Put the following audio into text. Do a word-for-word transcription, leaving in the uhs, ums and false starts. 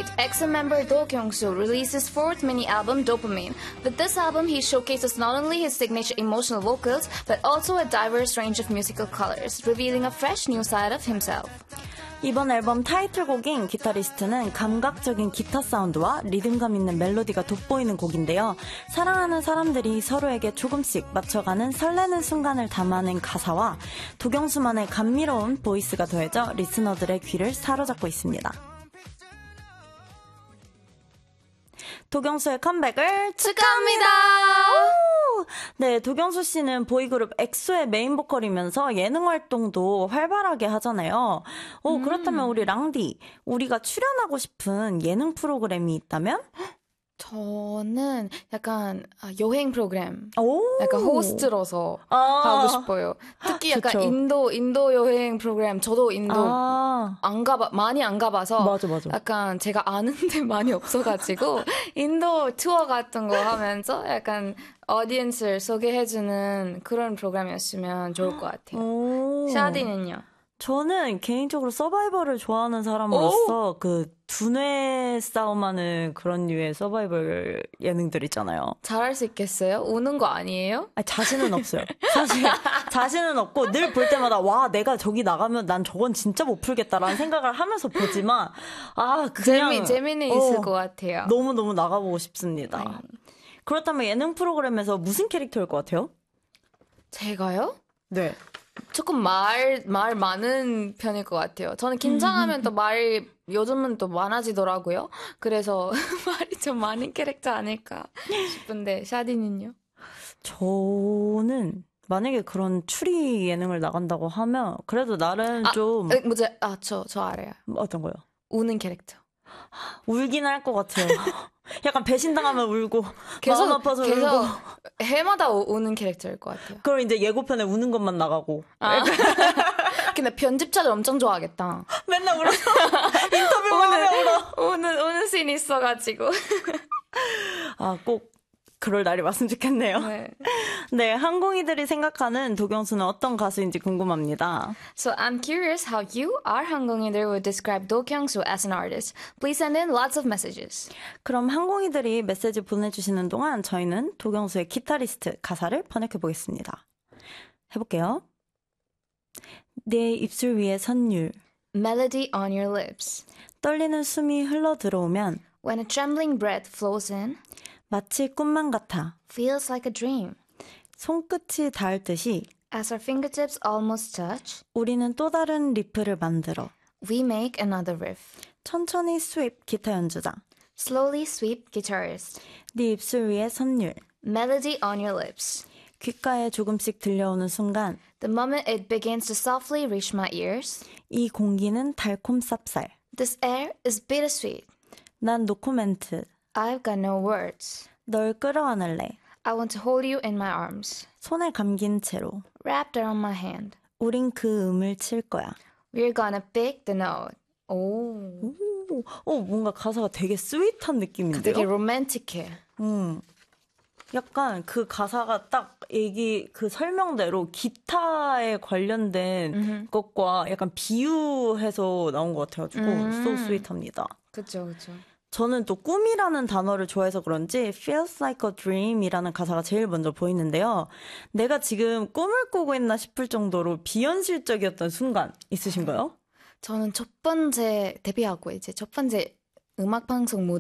date, EXO member Do Kyung-soo released his fourth mini-album, Dopamine. With this album, he showcases not only his signature emotional vocals, but also a diverse range of musical colors, revealing a fresh new side of himself. 이번 앨범 타이틀곡인 기타리스트는 감각적인 기타 사운드와 리듬감 있는 멜로디가 돋보이는 곡인데요. 사랑하는 사람들이 서로에게 조금씩 맞춰가는 설레는 순간을 담아낸 가사와 도경수만의 감미로운 보이스가 더해져 리스너들의 귀를 사로잡고 있습니다. 도경수의 컴백을 축하합니다. 네, 도경수 씨는 보이그룹 엑소의 메인 보컬이면서 예능 활동도 활발하게 하잖아요. 오, 음. 그렇다면 우리 랑디, 우리가 출연하고 싶은 예능 프로그램이 있다면? 저는 약간 여행 프로그램, 오. 약간 호스트로서 아. 하고 싶어요. 특히 약간 그쵸. 인도 인도 여행 프로그램. 저도 인도 아. 안 가봐 많이 안 가봐서 맞아, 맞아. 약간 제가 아는데 많이 없어가지고 인도 투어 같은 거 하면서 약간 어디언스를 소개해주는 그런 프로그램이었으면 좋을 것 같아요. 오. 샤디는요? 저는 개인적으로 서바이벌을 좋아하는 사람으로서 오! 그 두뇌 싸움하는 그런 류의 서바이벌 예능들 있잖아요. 잘할 수 있겠어요? 우는 거 아니에요? 아니, 자신은 없어요. 사실 자신은 없고 늘 볼 때마다 와 내가 저기 나가면 난 저건 진짜 못 풀겠다라는 생각을 하면서 보지만 아 그냥 재미, 재미는 어, 있을 것 같아요. 너무너무 나가보고 싶습니다. 네. 그렇다면 예능 프로그램에서 무슨 캐릭터일 것 같아요? 제가요? 네. 조금 말, 말 많은 편일 것 같아요. 저는 긴장하면 또 말, 요즘은 또 많아지더라고요. 그래서 말이 좀 많은 캐릭터 아닐까 싶은데, 샤디는요? 저는 만약에 그런 추리 예능을 나간다고 하면, 그래도 나름 아, 좀. 에, 뭐지? 아, 저, 저 알아요. 어떤 거요? 우는 캐릭터. 울긴 할 것 같아요. 약간 배신당하면 울고 계속, 마음 아파서 계속 울고 해마다 우, 우는 캐릭터일 것 같아요. 그럼 이제 예고편에 우는 것만 나가고 아. 근데 편집자들 엄청 좋아하겠다. 맨날 울어. 인터뷰만 하면 울어. 우는, 우는 씬 있어가지고. 아, 꼭 그럴 날이 왔으면 좋겠네요. 네. 네, 항공이들이 생각하는 도경수는 어떤 가수인지 궁금합니다. So I'm curious how you, our 항공이들, would describe Do Kyung-soo as an artist. Please send in lots of messages. 그럼 항공이들이 메시지 보내주시는 동안 저희는 도경수의 기타리스트 가사를 번역해 보겠습니다. 해볼게요. 내 입술 위에 선율. Melody on your lips. 떨리는 숨이 흘러 들어오면 When a trembling breath flows in. 마치 꿈만 같아. Feels like a dream. 손끝이 닿을 듯이 As our fingertips almost touch. 우리는 또 다른 리프를 만들어. We make another riff. 천천히 스윕 기타 연주자. Slowly sweep guitarist. 네 입술 위에 선율. Melody on your lips. 귓가에 조금씩 들려오는 순간 The moment it begins to softly reach my ears. 이 공기는 달콤 쌉쌀. This air is bittersweet. 난 노코멘트. I've got no words. 널 끌어안을래. I want to hold you in my arms. 손에 감긴 채로. Wrapped around my hand. 우린 그 음을 칠 거야. We're gonna pick the note. 오. 오, 오 뭔가 가사가 되게 스윗한 느낌인데요? 되게 로맨틱해. 음. 약간 그 가사가 딱 얘기 그 설명대로 기타에 관련된 음흠. 것과 약간 비유해서 나온 것 같아가지고 음. so 스윗합니다. 그쵸, 그쵸. 저는 또 꿈이라는 단어를 좋아해서 그런지 feels like a dream 이라는 가사가 제일 먼저 보이는데요. 내가 지금 꿈을 꾸고 있나 싶을 정도로 비현실적이었던 순간 있으신가요? 저는 첫 번째 데뷔하고 이제 첫 번째 음악방송 무대